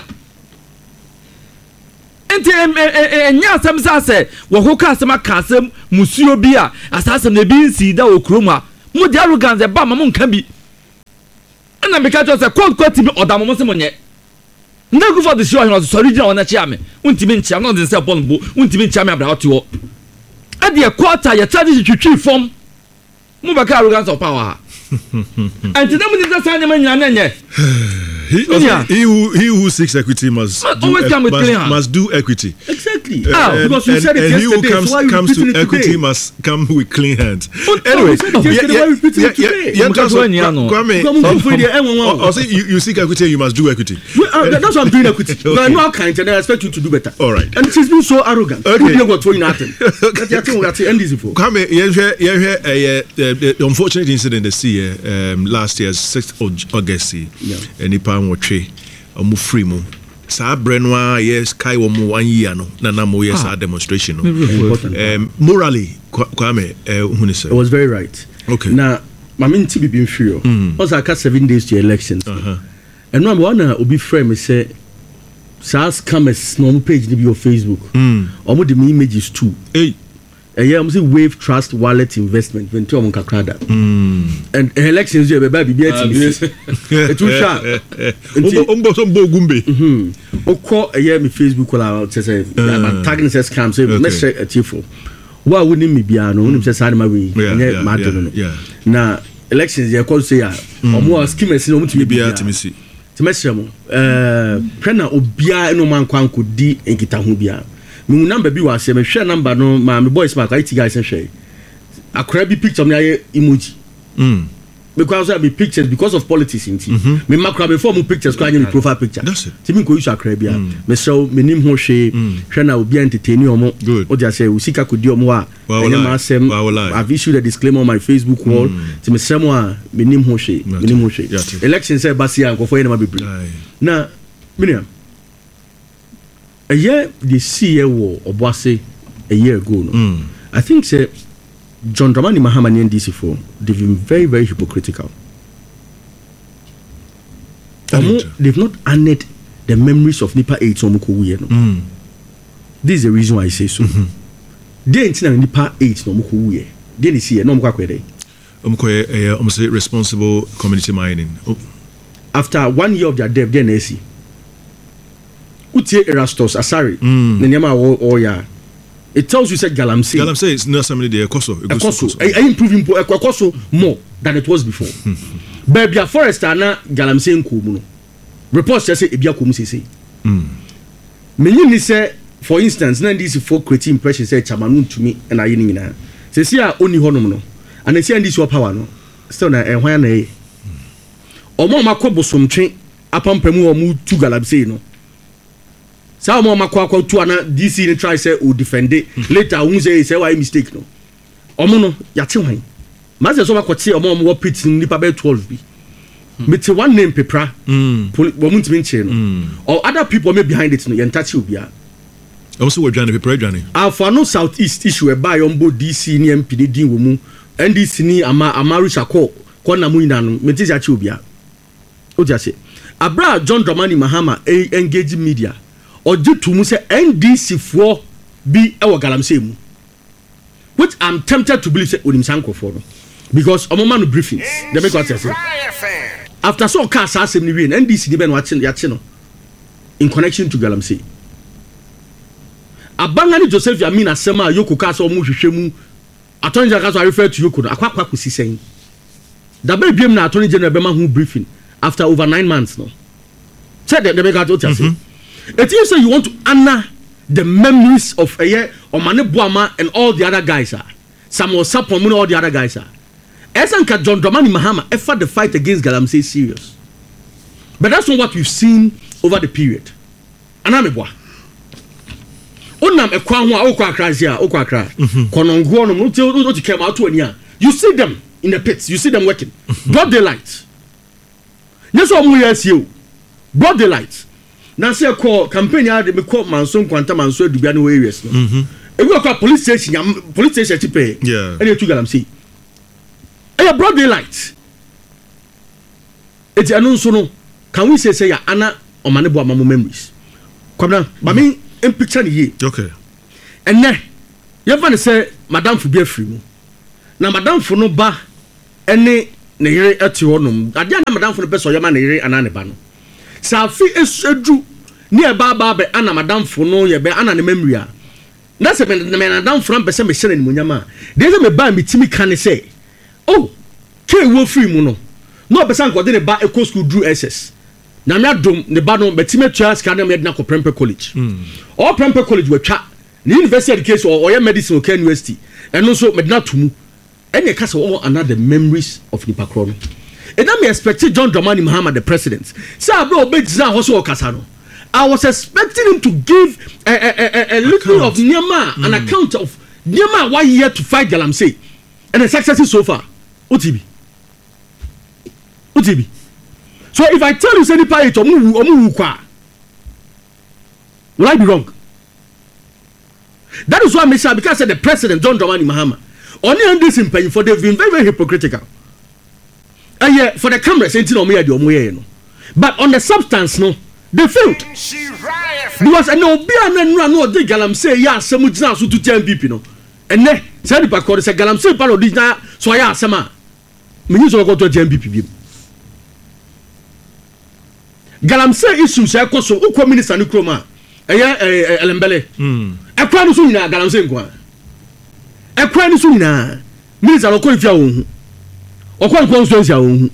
Enti enya asem sa say wo ho ka asem aka asem musuo bi a asasem na bi nsi da okroma. Mo di arrogance e ba ma mo nka bi. Na me ka just say court court bi odamo mo se mo nye. Ndegu for the show he was original on achia me. Untimi nchia no dey say upon bo. Untimi nchia me abra hot wo. E dey quarter ye charge twitwi form. Mo ba ka arrogance of power. And to them this say nyama nyana nye. He, he who he who seeks equity must must do, always come with must, clean hands. must do equity. Exactly. Uh, ah, and, because you and, said it and yesterday. he who comes, so why comes to equity today? must come with clean hands. But Anyway, yeah, yeah, yeah, yeah, I'll say you, you seek equity, you must do equity. Well, uh, that's what I'm doing equity. Okay. But I'm not kind, and I expect you to do better. All right. And she's been so arrogant. Okay. You got throwing nothing. That's the thing we have to end this for. Come here, you hear, you hear the unfortunate incident they see um, last year, sixth of August. Yeah. And Nipa Motre. Omu free mu sa brenwa yes kai wo mu one year no na na mo yes a demonstration no um morally kwame eh hu ni say it was very right. Okay, now my main T B been free was aka seven days to elections uh-huh. And no one obi frame me say sa scammers no page ni be your Facebook mm. Omo the images too hey yeah, I'm saying Wave Trust Wallet Investment when two monka krada. And elections you be baby be it too sharp. Ombo so mbo gumbe. Mhm. Oko yeah me Facebook wala say I'm tagging says scam say let's check a tifo. Why wouldn't me be no nim say side my way. Yeah, matter no. Yeah. Na elections you call say ah omo schemers no mutumi be atimisi. Timesemo eh prena obia no man kwan ko di enkita ho bia. Me number bi wa se me hwe number no ma me boys ma ka it guys hwe akra bi picture me aye emoji mm because I be pictures because of politics in mm-hmm. Me makra before me pictures kwa any profile picture ti me ko use akra bia me so me nim ho hwe hwe na obi entertain omo o dia say usika ko di omo a ene ma asem I've issued a disclaimer on my Facebook wall ti me sem a me nim ho hwe me nim ho hwe election say basia nkofo ene ma bebre na miniam a year the C E O Obuase a year ago no mm. I think say John Dramani Mahama and N D C for they've been very very hypocritical. Omo, they've not honored the memories of Nipa eight Omo Kowuye no. Mm. This is the reason why I say so. Mm-hmm. They ain't na Nipa eight no Omo Kowuye. They dey see no Omo kwakwede. Omo koye eh Omo say responsible community mining. Oh. After one year of their death then they see Utie Erastus Asari ne nyama wo ya it tells you say Galamsey Galamsey is not somebody there Ekoso Ekoso I improving Ekoso more than it was before. Baby a forester na Galamsey nko mu no reports say ebia ko mu sese mm menyi ni say for instance na this for create impression say chamanu ntumi na aye ni nyina sese a oni honom no and say this your power no still na ehwan na e omo makobosomtwe apampamu omo tu Galamsey no sa mo makwa kwa tu ana D C ni try say o defend it later who say say why mistake no omo no ya te hwan ma say so makote omo omo pit ni pa be twelve bi me te one name pepra mm wo muntimi nche no or other people may behind it no yentachi obia also we dwane pepra dwane alfa no southeast issue e buy on board D C ni M P ni din wo mu N D C ni ama amaru shako ko na mu ina no me te achi obia o ja say abra John Dramani Mahama engage media oje to mu say N D C for be e wo Galamsey mu which I'm tempted to believe say onim sankofo no because omo man briefings they make what say after so car sa asem ni we N D C ni be no achi ya chi no in connection to Galamsey abangani Joseph Yamina asema yoko ka so omo hwehwe mu attorney general so refer to yoko no akwakwa ko sisen da be biem na attorney general be ma hu briefing after over nine months no said they make what say it is say you want to honor the memories of a year Omane Boama and all the other guys are. Samuel Sapon and all the other guys are. Esanka John Dramani Mahama effort the fight against Galamsey serious. But that's not what we've seen over the period. Anameboa. Onam ekwa ho a okwa akrazia okwa akra. Konongo no no to came out to ania. You see them in the pits, you see them working. Broad daylight. Yes, or more yes, you broad daylight. Now, say a call campaign, I had me call Manson Quantum and so to be no areas. If you call police station, police station to pay. Yeah. And you two galam see. A broad daylight. It's a non sono. Can we say, say, Anna or Manabo Mamu memories? Come down, but me in picture ye. Okay. And then, you have to say, Madame for be free. Now, Madame for no bar, any near at your room. I didn't Madame for the best of your man and Anabano. Safi is a Jew near Baba Anna Madame for no, ye be Anna memory. That's a man, the man down from Besame in Munyama. There's a buy me Timmy can say, oh, K will free mono. No, Bessan got in a bar a coast school drew S S. Now, not dome the Badon, but Timmy Charles can make Nako Premper College. All Premper College were chat. The University Education or Oya Medicine or Ken University, and also Mednatumu. Any case all another memories of Nipakron. And I may expect John Dramani Mahama, the president. Say, bro, big Zan Hoso Casano. I was expecting him to give a, a, a, a little of Nyama, mm. an account of Nyama, why he had to fight Galamsey. And the success so far. O T B. O T B. So if I tell you, Seni Payet, Omu Omu Kwa, will I be wrong? That is why I say, because I said the president, John Dramani Mahama, only on this in paying for they've been very, very hypocritical. And yeah, for the cameras, ain't no me, no. But on the substance, no, they failed. Because I know, be an and run, no, they galam say, yeah, some would now to ten people, no. And then, Sandy Paco said, galam say, Palo did that, so I asked Sama. Me use to go to ten people. Galam say issues, I call so, Uko Minister Nukroma, a yeah, Elembele. Hmm. A crown soon now, Galam say, a crown soon now, Minister of Qualify. Or quite constituency.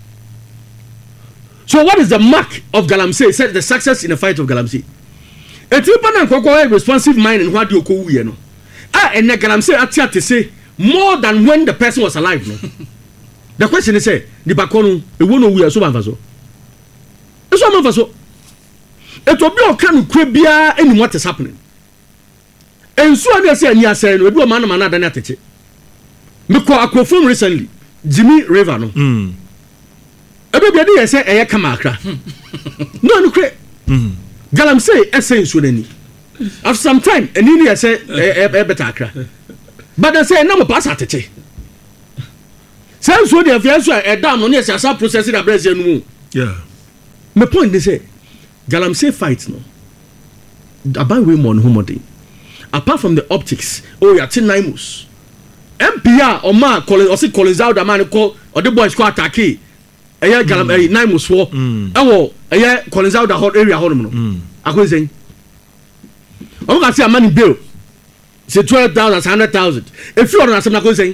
So what is the mark of Galamsey? Said the success in the fight of Galamsey. A triple and cocoa responsive mind and what you call you know. Ah, and Galamsey at to say more than when the person was alive. No? The question is say the Bacono, the one we are so avaso. It's one of us. It will be a kind of cribia and what is happening. And so I say, and yes, we do a man of another attitude. Because I confirmed recently. Jimmy River no. Mm. Everybody say eh kamakra. No no cre. Mm. Galamsey essay so nani. After some time eni ni say eh better akra. But I say na mo pass atete. Say so dey afia so e dam no na say asa process na Brazil no mu. Yeah. My point is say Galamsey fight no. About we mon homody. Apart from the optics, oh ya tin Naimus. M P R or ma or see Collins out the man call or the boys squad attack. A year galam a nine was four. Oh, a year Collins out the hot area hormone. I was saying, oh, I see a money bill. Say twelve thousand, hundred thousand. If you are not some saying,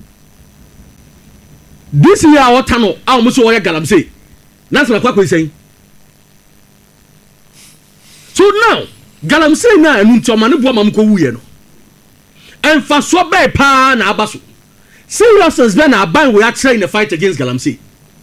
this year our tunnel, I almost saw a galam say. That's what I was saying. So now, galam say now, and to man who am go and for so bad pa na abaso. Seriousness then are buying we actually in the fight against Galamsey.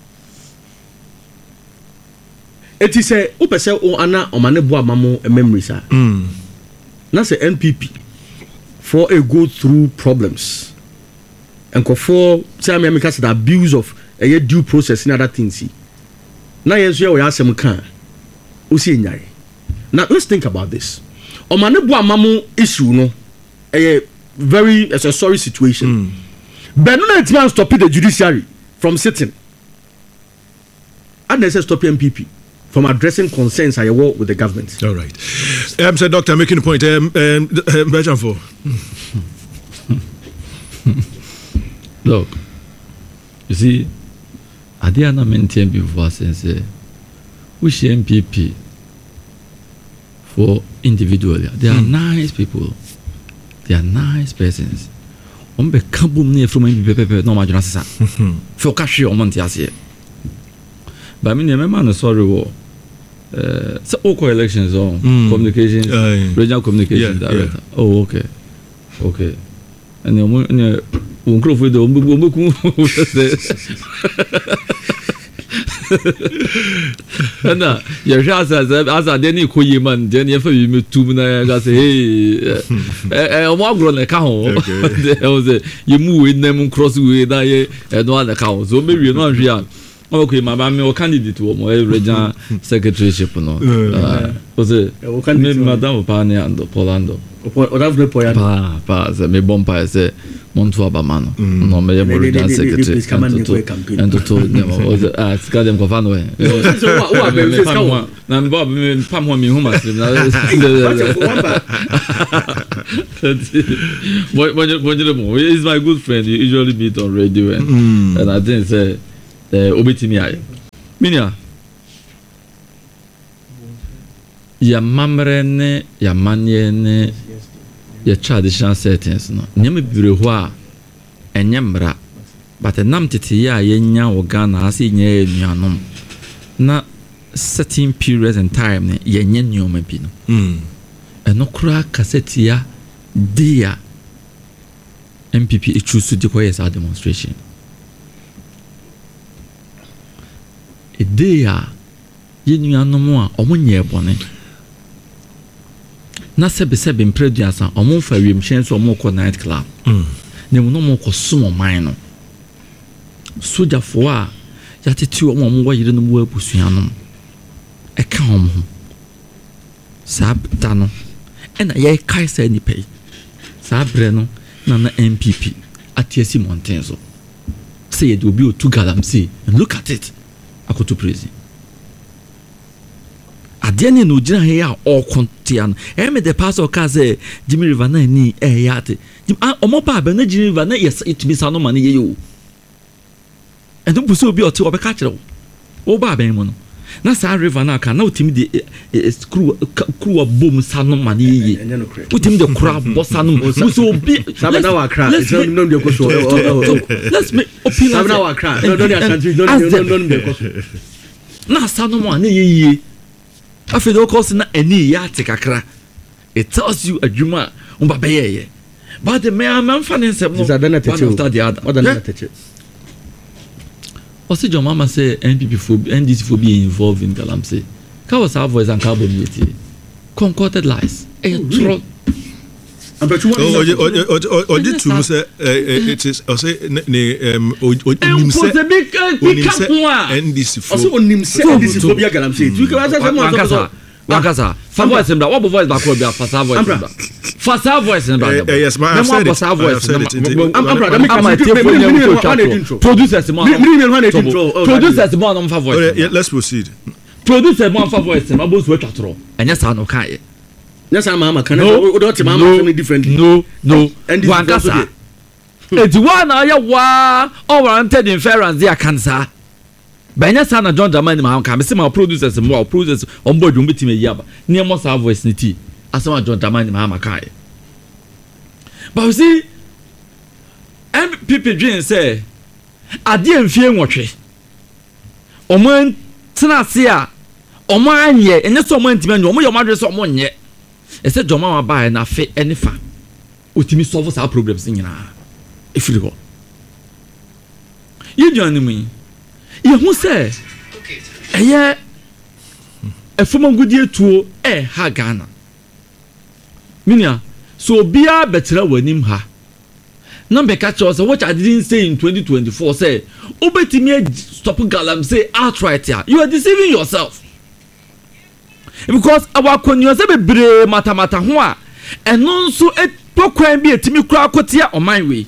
It is a upese o ana o manebo amamo memories ah. Mm. Na say N P P for a go through problems. And for say me make the abuse of a due process and other things. Na yeso we asem kan. O si nyare. Now let's think about this. O manebo amamo issue no a very it's a sorry situation. Mm. But no let man stop the judiciary from sitting. And they say stop M P P from addressing concerns I work with the government. All right. Um, so doctor making a point. Um, um, for. Look, you see, I did not maintain before since which M P P for individually. They are mm. nice people. They are nice persons. On be kabum near from M P P no major sa. For cash on Montiasi. But I mean, remember, sorry, war. Uh, so, all elections on mm. communications, uh, regional communication yeah, director. Yeah. Oh, okay. Okay. And then, one group with the Umbuku. And uh, your shots as I didn't call you, man. Then you me two minutes. Hey, a walk on the cow. There was a you move in them cross with I and one account. So maybe you're not real. okay mama me o candidate wo mo regional secretaryship no o se me madam pa ne ando polando o da vre poya pa pa se me bon pa se montu abamano no me ye mo regional secretary and to ne o ah ska dem ko fa no e so wa be se ska wo na me ba me pa mo mi hu ma se na boy boy boy is my good friend. You usually meet on radio and, mm. and I think say uh obetimi aye minia ya mamre ne ya manye ne ya traditional settings no nyame bibire ho a enyemra but nam tete ya yenya ogana ase nya enuanom na certain periods and time ne yenye nyoma bi no mm eno kura cassette ya dia M P P choose to declare a demonstration. A day, you know, no more, or one year bonnet. Na sebe sebe imprediasa, or more for him chance or more night club. They will no more consume mine. Soja for yet two or more you didn't work with Sianum. A calm Sab Tano, and a yay Kaiser any pay. Sab Breno. Nana M P P at T S C Montenzo. Say it will be two galamsey and look at it. I go to prison. At the end, no dinner here or contian. I made the pass of Kaze, Jimmy Rivana ni a yate. O mopa, Benny Jimmy Rivana, yes, it means no money you. And don't pursue be or two of a catcher. O Babemono. Nasa Rivana can now team the screw crew of boom Sano money. Put him the crab bossano. So be Sabana cry. Let's make Sabana cry. Don't na Sano money ye. I feel no cost na any yatic cra. It tells you a juma on Babaye. But the man fanning some of the other. What's your mama say N P P for N D C for being involved in Galamsey? How was our voice and carbon unity? Concocted lies. A troll. But you or did to say it is or say um N D C for N D C for Galamsey. You can say Wakasa, fa voice in that. What voice back will be a fast voice? Fast voice in that. Yes, my I've said it. I've said it. I'm producers, producers, more on voice. Let's proceed. Producers, more voice. My boss work at all. And yes, I know kai. Yes, I'm mama. Can I do mama differently? No, no. And Wakasa. It's one aya wa oriented inference there cancer. Banya sana John Dramani ma kan me my producers more producers on board you meet me yaba near most our voice niti asema John Dramani ma kai. But you see M P P dream say ade amfie nwotwe oman tena se a oman anye enye so oman ntime omo yo madre so omo nye e say John ma ba na fe enifa otimi solve our problems nyina if you go you join me. You who say, eh, a former good year to eh, ha Ghana. Minia, so be a better when him ha. Number catch us, what I didn't say in twenty twenty-four say, obey me stop Galam say outright here. You are deceiving yourself. Because our conyosa be bre mata mata hoa, and non so a poquan be a timmy crowd cotia on my way.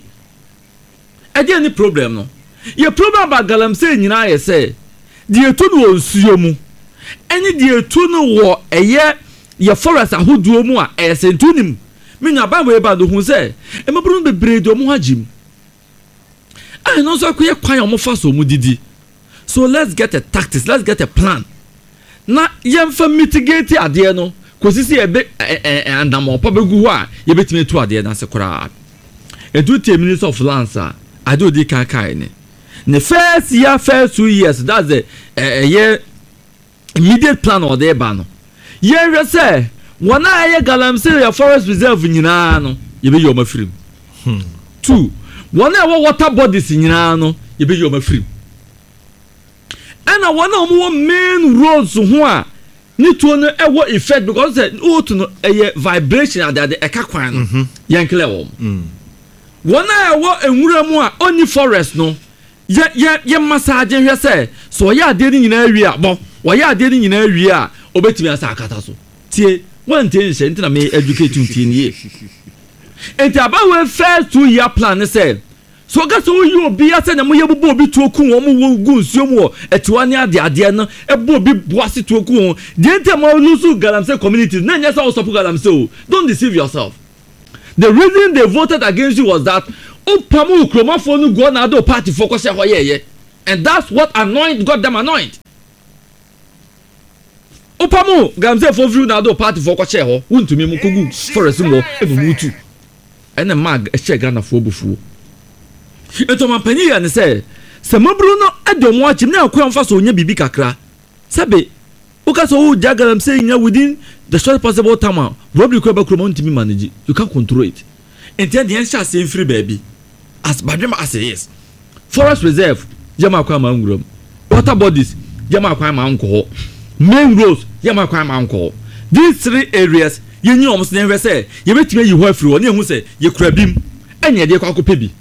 I didn't any problem no. Your problem about Galamsey nyina ye say die tunu onsuo mu eni die tunu wo eye ye forest ahoduo mu a esentunim me nya ba we ba do hu say e mabru be bredo mu hagim I no so akwe kwan o mo fa so mu didi so let's get a tactics let's get a plan na yemfa mitigate ade no kosisi e be andam opa begu ho a ye betime tu ade na se kora edu tie minister of lands a ade odi kan kai ne the first year, first two years, that's the uh, year immediate plan or the ban. Year say, one eye Galamsey your forest reserve in Yinano, you be your free. Two, one hour water bodies in Yinano, you be your free. And I want more main roads who are need to know what effect because oh to know a vibration at the Ekakwan, Yankee level. One hour and Muramoa only forest no. ye ye ye massage hwe say so ya ade ni nyina awie abo wo ya ade ni nyina awie a obetimi asa akata so tie one ten she ntina me educate unti ni ye enti abawe first two year plan say so ga so you obi ase na mo ye bubu obi tuoku wo mo gu nsuo mo etiwa ne ade ade no ebo obi boase tuoku wo de ntem mo lusu galamse communities na nya so stop galamse o don't deceive yourself. The reason they voted against you was that Opamu Kromafo no go na do party focus ho ye and that's what annoyed got them annoyed. Opamu galamse for view na do party focus ho wuntumi mu kogu forest mo ebu mutu ene mag e che Ghana fo bufu eto man pani ya ne say se mabru no adomo achim na akwa mfa so onya bibi kakra sabe uka so u jagalam say nya within the short possible time probably ko ba kromo ntimi manage you can control it intend the answer say free baby as badema as yes forest reserve yama kwa ma ngrom water bodies yama kwa ma nko main roads yama kwa ma nko these three areas yenyi omo se ne say ye betime yi ho afiri wo ne hu say ye kura bim enye de kwa akopɛ bi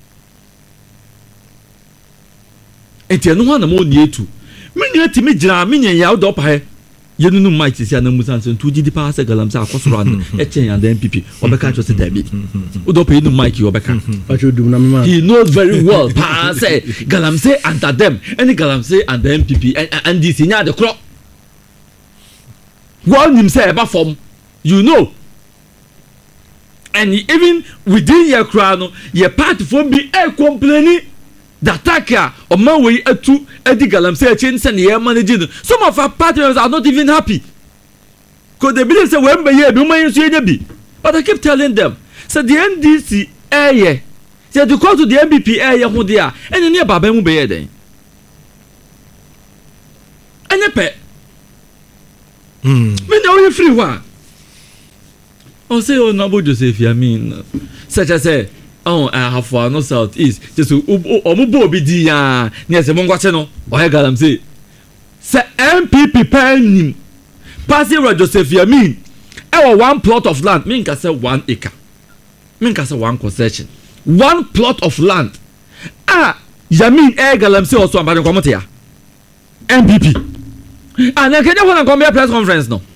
enti eno ho na mo nie tu menya timi gira menya ya wo do pa he yenunu mic sisi ana musa nso tuji di pa se galamsa akosoro an e chen ya den pp obeka cho se dabi wo do pa yenu mic yo obeka he knows very well pa se galamse under them any galamse and the M P P and, and this nya de kro go nim say eba form you know and even within your crown your party for be e complaining the attacker or man we atu edi galamse change send ye managing some of our partners are not even happy because they believe say when be here be man so nya bi but I keep telling them say the N D C eh say to call to the M P P eh ho dia ene ne baba mu be here den ene pe hmm me na we free wa on say o na bo Joseph Yamin such as say oh I have for no south east just omubo obi di ya ne se mo ngwache no o he galam say say M P P pen passing Roger Joseph Yamin e one plot of land mean ka say one acre mean ka say one concession one plot of land ah Yamin e galam say also ambade komote ya M P P ah na kenya wana come press conference no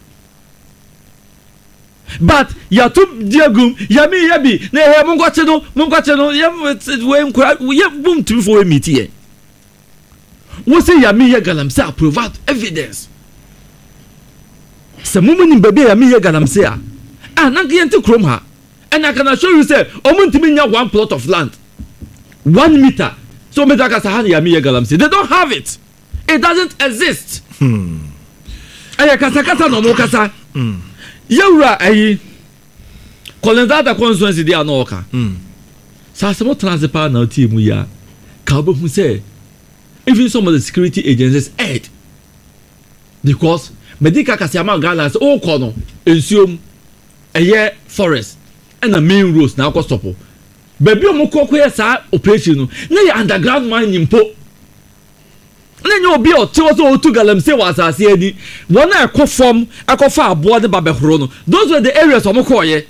but ya tu diagum ya mi ya bi na he mo ngwache no mo ngwache no ya we nkura ya bum tu for meet here wo say ya mi ya galamse provide evidence se mo ni baby ya mi ya galamse a ah na ngi enti krom ha and I can assure you say o mo ntimi nya one plot of land one meter so me taka sa ya mi ya galamse they don't have it it doesn't exist hmm aya kasa kasa no mo kasa hmm Yawra ayi Kolenzada constituency dey anoka mm sa some transfer na team ya ka bo hu say even some of the security agencies aid because medical kasiama gala say o ko no ensuom eye forest and the main roads na ko stop baby o mo kokko ya sa operation no na ya underground mine mpo na nyo obi o ti wo so otu galamse wa asase ani wona ekofom ekofa abo de babehoro no those were the areas o mo koye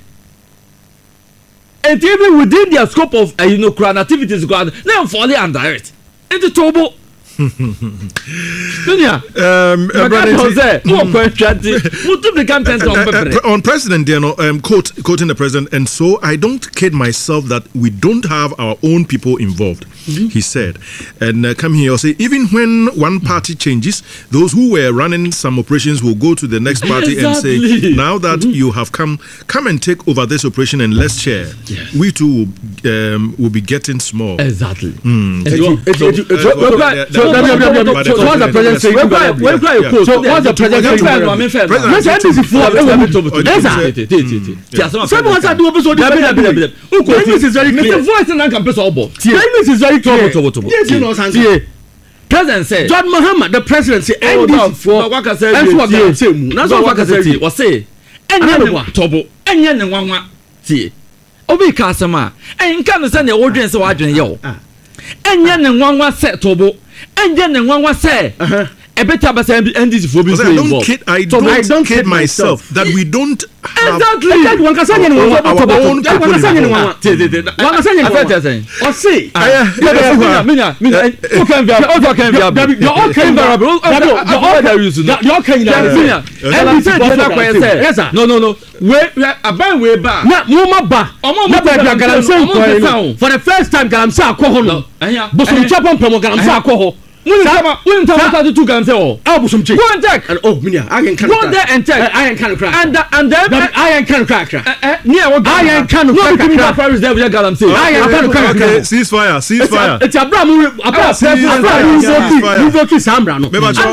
and even within their scope of uh, you know crime activities go na fall under it into trouble Dunia um brother on president you know um quote quoting the president and so I don't kid myself that we don't have our own people involved mm-hmm. he said and uh, come here say even when one party changes those who were running some operations will go to the next party exactly. and say now that mm-hmm. you have come come and take over this operation and let's share yes. we too will, um, will be getting small exactly mm. So what's the president saying? Where cry you quote? So what's the president saying? President N D C for yes. Some what's do episode the English is very clear. Mister Voice and can press all ball. English is very clear. Yes, you know answer. President said John Mahama the president say N D C for waka say say that's what waka say was say enye ne tobo enye ne nwanwa tie obi ka asema enka no say na wodwen say wadwen ye o enye ne nwanwa se tobo enye ne nwanwa se a better person N D C for being I don't involved. kid, I don't, I don't kid myself, myself that we don't have exactly. Exactly. One can our, our, our own people involved. One can say anyone. Or say, Minya, Minya, Minya. Who can be? Who can be? You're all kind of you're all there you know. You're kind of and say yes sir. No no no. Wait, aban we ba. Na mo ma ba. Na ba bia galamse for the first time galamse akọ no. Bosom chapon pemo galamse akọ ho. When Tama, when Tama to Gamse, oh, Albusum, go and check. And oh, Minia, I can go there and check. I can crack. And and then I can crack. Near what I can crack. Paris there with Galamse. I can crack. Okay, ceasefire, ceasefire. It's Abraham. Abraham, ceasefire. Sambra.